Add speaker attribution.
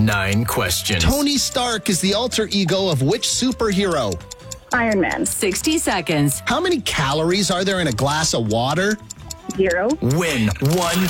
Speaker 1: 9 questions.
Speaker 2: Tony Stark is the alter ego of which superhero?
Speaker 3: Iron Man.
Speaker 4: 60 seconds.
Speaker 2: How many calories are there in a glass of water?
Speaker 3: 0.
Speaker 1: Win $1